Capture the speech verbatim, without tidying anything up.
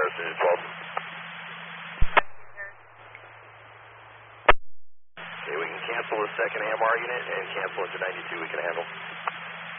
Harrison is twelve. Okay, we can cancel the second A M R unit and cancel into ninety-two we can handle.